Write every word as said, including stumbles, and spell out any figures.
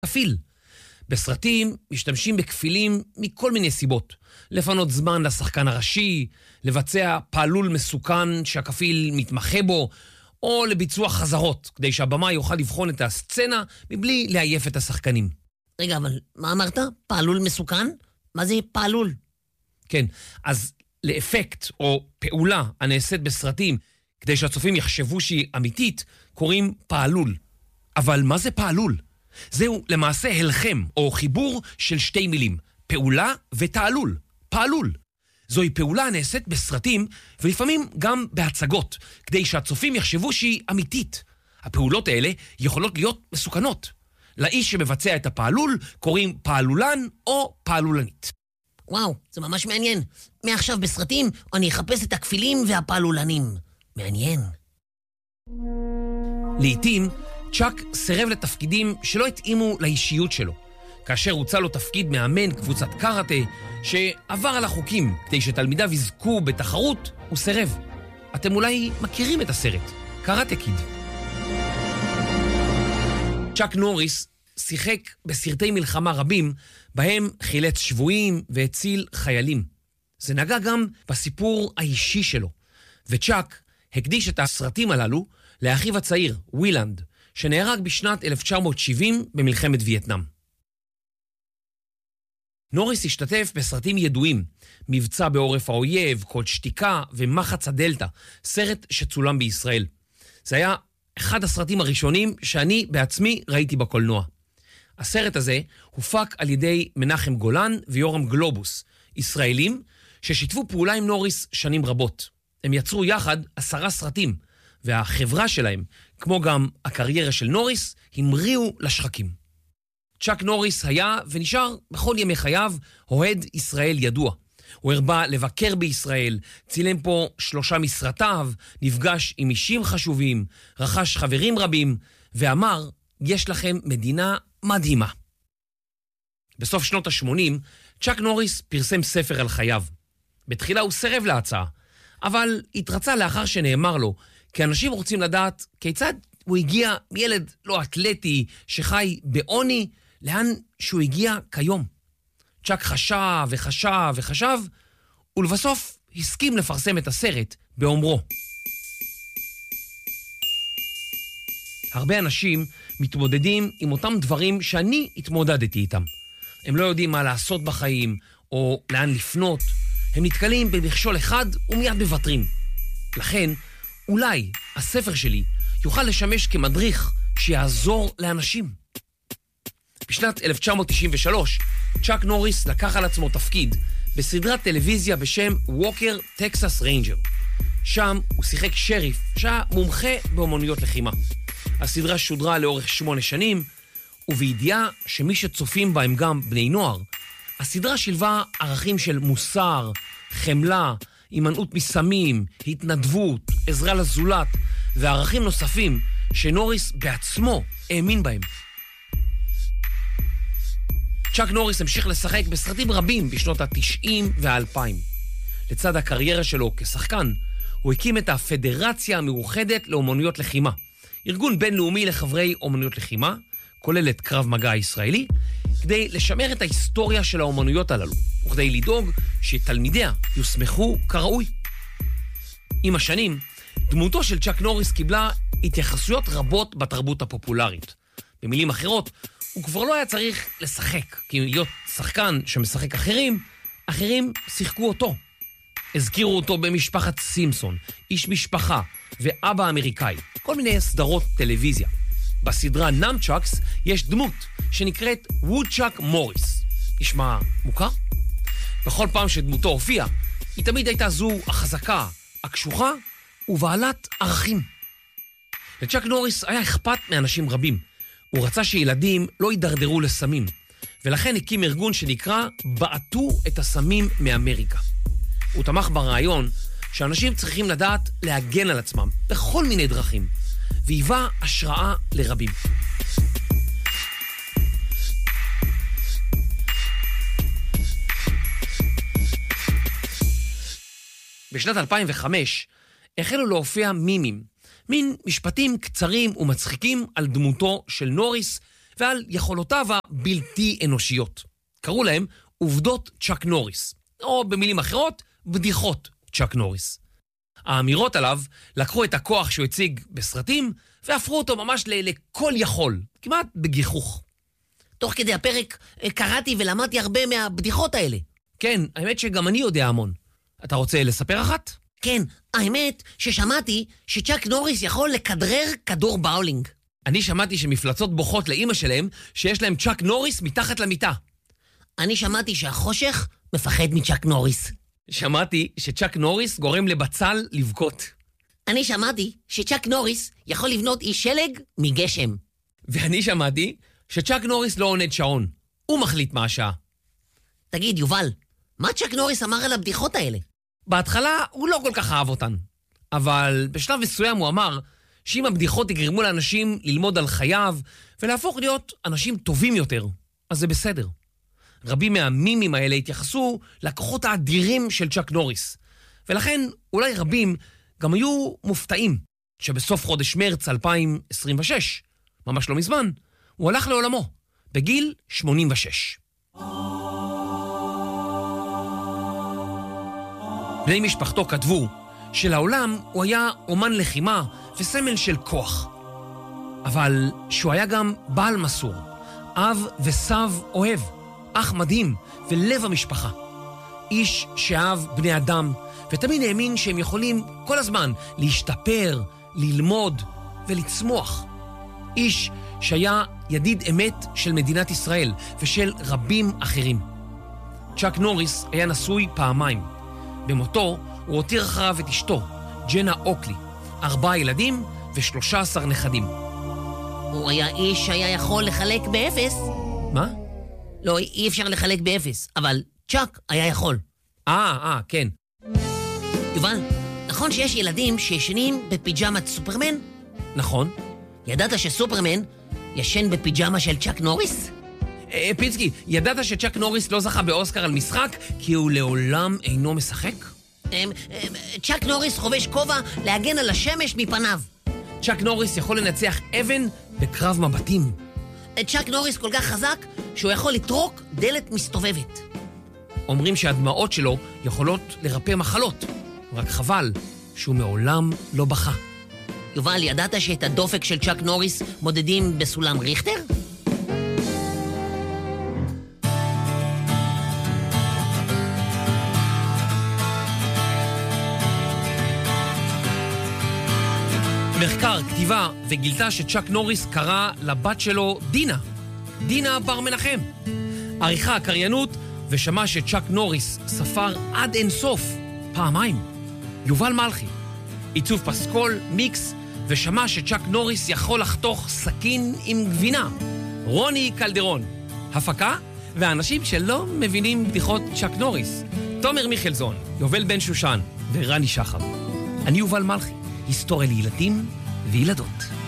כפיל. בסרטים משתמשים בכפילים מכל מיני סיבות. לפנות זמן לשחקן הראשי, לבצע פעלול מסוכן שהכפיל מתמחה בו, או לביצוע חזרות, כדי שהבמה יוכל לבחון את הסצנה מבלי להעייף את השחקנים. רגע, אבל מה אמרת? פעלול מסוכן? מה זה פעלול? כן, אז לאפקט או פעולה הנעשית בסרטים, כדי שהצופים יחשבו שהיא אמיתית, קוראים פעלול. אבל מה זה פעלול? זהו למעשה הלחם או חיבור של שתי מילים, פעולה ותעלול, פעלול. זוהי פעולה הנעשית בסרטים ולפעמים גם בהצגות, כדי שהצופים יחשבו שהיא אמיתית. הפעולות האלה יכולות להיות מסוכנות. לאיש שמבצע את הפעלול קוראים פעלולן או פעלולנית. וואו, זה ממש מעניין. מעכשיו בסרטים אני אחפש את הכפילים והפעלולנים. מעניין. לעתים צ'אק סירב לתפקידים שלא התאימו לאישיות שלו. כאשר הוצא לו תפקיד מאמן קבוצת קראטה שעבר על החוקים כדי שתלמידיו יזכו בתחרות, הוא סירב. אתם אולי מכירים את הסרט, קראטה קיד. צ'אק נוריס שיחק בסרטי מלחמה רבים, בהם חילץ שבויים והציל חיילים. זה נגע גם בסיפור האישי שלו. וצ'אק הקדיש את הסרטים הללו לאחיו הצעיר, ווילנד, שנהרג בשנת אלף תשע מאות שבעים במלחמת וייטנאם. נוריס השתתף בסרטים ידועים, מבצע בעורף האויב, קוד שתיקה ומחץ הדלטה, סרט שצולם בישראל. זה היה אחד הסרטים הראשונים שאני בעצמי ראיתי בקולנוע. הסרט הזה הופק על ידי מנחם גולן ויורם גלובוס, ישראלים ששיתפו פעולה עם נוריס שנים רבות. הם יצרו יחד עשרה סרטים, והחברה שלהם, כמו גם הקריירה של נוריס, המריאו לשחקים. צ'אק נוריס היה ונשאר בכל ימי חייו אוהד ישראל ידוע. הוא הרבה לבקר בישראל, צילם פה שלושה מסרטיו, נפגש עם אישים חשובים, רכש חברים רבים, ואמר, יש לכם מדינה מדהימה. בסוף שנות ה-שמונים, צ'אק נוריס פרסם ספר על חייו. בתחילה הוא סירב להצעה, אבל התרצה לאחר שנאמר לו, כי אנשים רוצים לדעת כיצד הוא הגיע מילד לא אתלטי שחי בעוני, לאן שהוא הגיע כיום. צ'אק חשב וחשב וחשב, ולבסוף הסכים לפרסם את הסרט באומרו. הרבה אנשים מתמודדים עם אותם דברים שאני התמודדתי איתם. הם לא יודעים מה לעשות בחיים או לאן לפנות. הם נתקלים במכשול אחד ומיד מוותרים. לכן, אולי הספר שלי יוכל לשמש כמדריך שיעזור לאנשים. בשנת אלף תשע מאות תשעים ושלוש, צ'אק נוריס לקח על עצמו תפקיד בסדרת טלוויזיה בשם ווקר טקסס ריינג'ר. שם הוא שיחק שריף שהיה מומחה באומנויות לחימה. הסדרה שודרה לאורך שמונה שנים, ובידיעה שמי שצופים בה הם גם בני נוער, הסדרה שילבה ערכים של מוסר, חמלה, הימנעות מסמים, התנדבות, עזרה לזולת, וערכים נוספים שנוריס בעצמו האמין בהם. צ'אק נוריס המשיך לשחק בסרטים רבים בשנות ה-תשעים וה-אלפיים. לצד הקריירה שלו כשחקן, הוא הקים את הפדרציה המאוחדת לאומנויות לחימה, ארגון בינלאומי לחברי אומנויות לחימה, כולל את קרב מגע הישראלי, כדי לשמר את ההיסטוריה של האומנויות הללו, וכדי לדאוג שתלמידיה יוסמכו כראוי. עם השנים, דמותו של צ'אק נוריס קיבלה התייחסויות רבות בתרבות הפופולרית. במילים אחרות, הוא כבר לא היה צריך לשחק, כי להיות שחקן שמשחק אחרים, אחרים שיחקו אותו. הזכירו אותו במשפחת סימפסון, איש משפחה ואבא אמריקאי, כל מיני סדרות טלוויזיה. בסדרה נאמצ'אקס יש דמות שנקראת וודצ'אק מוריס. נשמע מוכר? בכל פעם שדמותו הופיעה, היא תמיד הייתה זו החזקה, הקשוחה ובעלת ערכים. לצ'אק נוריס היה אכפת מאנשים רבים. הוא רצה שילדים לא יידרדרו לסמים, ולכן הקים ארגון שנקרא בעטו את הסמים מאמריקה. הוא תמך ברעיון שאנשים צריכים לדעת להגן על עצמם בכל מיני דרכים, והיווה השראה לרבים. בשנת אלפיים וחמש החלו להופיע מימים, מין משפטים קצרים ומצחיקים על דמותו של נוריס, ועל יכולותיו הבלתי אנושיות. קראו להם עובדות צ'אק נוריס, או במילים אחרות, בדיחות צ'אק נוריס. האמירות עליו לקחו את הכוח שהוא הציג בסרטים, והפכו אותו ממש לכל יכול, כמעט בגיחוך. תוך כדי הפרק קראתי ולמדתי הרבה מהבדיחות האלה. כן, האמת שגם אני יודע המון. אתה רוצה לספר אחת? כן, האמת ששמעתי שצ'אק נוריס יכול לכדרר כדור באולינג. אני שמעתי שמפלצות בוכות לאמא שלהם שיש להם צ'אק נוריס מתחת למיטה. אני שמעתי שהחושך מפחד מצ'אק נוריס. שמעתי שצ'אק נוריס גורם לבצל לבכות. אני שמעתי שצ'אק נוריס יכול לבנות אי שלג מגשם. ואני שמעתי שצ'אק נוריס לא עונד שעון. הוא מחליט מה השעה. תגיד, יובל, מה צ'אק נוריס אמר על הבדיחות האלה? בהתחלה הוא לא כל כך אהב אותן. אבל בשלב מסוים הוא אמר שאם הבדיחות יגרמו לאנשים ללמוד על חייו ולהפוך להיות אנשים טובים יותר, אז זה בסדר. רבים מהמימים האלה התייחסו לכוחות האדירים של צ'אק נוריס. ולכן אולי רבים גם היו מופתעים שבסוף חודש מרץ אלפיים עשרים ושש, ממש לא מזמן, הוא הלך לעולמו, בגיל שמונים ושש. בני משפחתו כתבו שלעולם הוא היה אומן לחימה וסמל של כוח. אבל שהוא היה גם בעל מסור, אב וסב אוהב, אח מדהים ולב המשפחה. איש שאהב בני אדם ותמיד האמין שהם יכולים כל הזמן להשתפר, ללמוד ולצמוח. איש שהיה ידיד אמת של מדינת ישראל ושל רבים אחרים. צ'אק נוריס היה נשוי פעמיים. במותו הוא הותיר אחריו את אשתו, ג'נה אוקלי, ארבעה ילדים ושלושה עשר נכדים. הוא היה איש שהיה יכול לחלק באפס. מה? לא, אי אפשר לחלק באפס, אבל צ'אק היה יכול. אה, אה, כן. יובל, נכון שיש ילדים שישנים בפיג'מת סופרמן? נכון. ידעת שסופרמן ישן בפיג'מה של צ'אק נוריס? אה, פיצקי, ידעת שצ'אק נוריס לא זכה באוסקר על משחק כי הוא לעולם אינו משחק? צ'אק נוריס חובש כובע להגן על השמש מפניו. צ'אק נוריס יכול לנצח אבן בקרב מבטים. צ'אק נוריס כל כך חזק שהוא יכול לטרוק דלת מסתובבת. אומרים שהדמעות שלו יכולות לרפא מחלות, רק חבל שהוא מעולם לא בכה. יובל, ידעת שאת הדופק של צ'אק נוריס מודדים בסולם ריכטר? מחקר, כתיבה, וגילתה שצ'אק נוריס קרא לבת שלו דינה. דינה בר מנחם. עריכה, קריינות, ושמע שצ'אק נוריס ספר עד אין סוף, פעמיים. יובל מלכי. עיצוב פסקול, מיקס, ושמע שצ'אק נוריס יכול לחתוך סכין עם גבינה. רוני קלדרון. הפקה, ואנשים שלא מבינים בדיחות צ'אק נוריס. תומר מיכלזון, יובל בן שושן ורני שחר. אני יובל מלכי. היסטוריה לילדים וילדות.